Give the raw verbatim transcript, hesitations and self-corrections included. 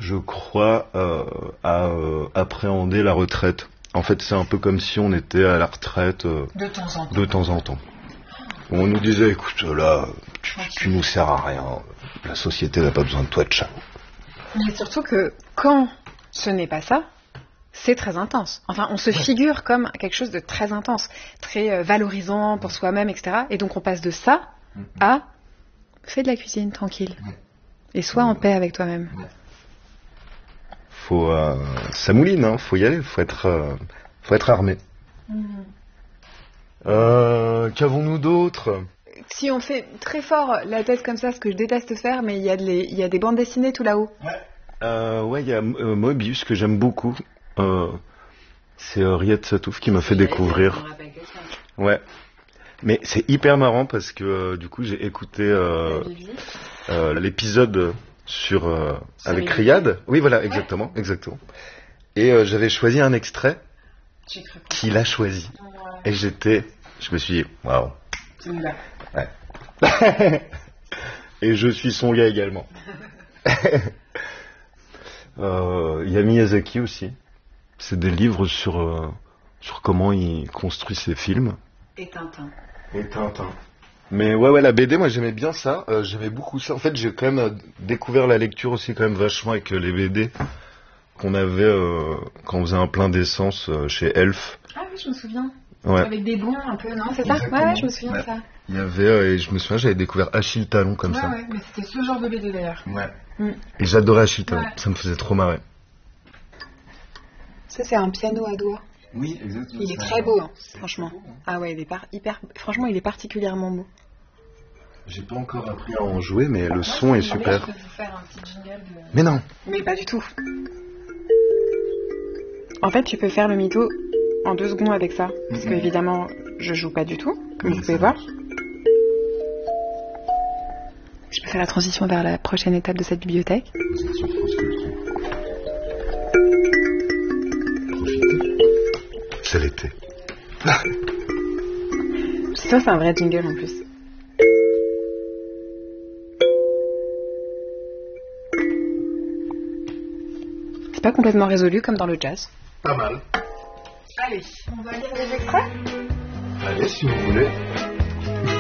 je crois, euh, à euh, appréhender la retraite. En fait, c'est un peu comme si on était à la retraite euh, de temps en temps. De temps en temps. On nous disait, écoute, là, tu, tu nous sers à rien. La société n'a pas besoin de toi, de chat. Mais surtout que quand ce n'est pas ça, c'est très intense. Enfin, on se figure comme quelque chose de très intense, très euh, valorisant pour soi-même, et cetera. Et donc on passe de ça à fais de la cuisine tranquille et sois en paix avec toi-même. Faut, euh, ça mouline, hein. Faut y aller. Faut être, euh, faut être armé. Mm-hmm. Euh, qu'avons-nous d'autre? Si on fait très fort la tête comme ça, ce que je déteste faire, mais il y a, de les, il y a des bandes dessinées tout là-haut. Ouais, euh, ouais, il y a euh, Moebius que j'aime beaucoup. Euh, c'est euh, Riette Satouf qui m'a fait découvrir. Ouais, mais c'est hyper marrant parce que euh, du coup j'ai écouté euh, euh, l'épisode sur euh, avec Riyad. Oui, voilà, exactement, ouais. exactement. Et euh, j'avais choisi un extrait qu'il a choisi. Et j'étais, je me suis dit, waouh. Ouais. Et je suis son gars également. Il euh, y a Miyazaki aussi. C'est des livres sur, euh, sur comment il construit ses films. Et Tintin. Et Tintin. Mais ouais, ouais, la B D, moi j'aimais bien ça. Euh, j'aimais beaucoup ça. En fait, j'ai quand même découvert la lecture aussi quand même vachement avec les B D qu'on avait euh, quand on faisait un plein d'essence euh, chez Elf. Ah oui, je me souviens. Ouais. Avec des bons un peu, non? C'est ça? Ouais, ouais, je me souviens ouais. de ça. Il y avait, euh, et je me souviens, j'avais découvert Achille Talon comme ouais, ça. Ouais, mais c'était ce genre de B D d'ailleurs. Ouais. Mm. Et j'adorais Achille Talon, ouais. Ça me faisait trop marrer. Ça, c'est un piano à doigts. Oui, exactement. Il est très beau, hein, franchement. Beau, hein. Ah ouais, il est par... hyper. Franchement, il est particulièrement beau. J'ai pas encore appris à en jouer, mais le son est super. Je peux vous faire un petit jingle de... Mais non. Mais pas du tout. En fait, tu peux faire le mytho en deux secondes avec ça, parce que évidemment, je joue pas du tout, comme oui, vous pouvez voir. Je peux faire la transition vers la prochaine étape de cette bibliothèque. C'est l'été. Ça, c'est un vrai jingle en plus. C'est pas complètement résolu comme dans le jazz. Pas mal. Allez, on va lire des extraits ? Allez, si vous voulez.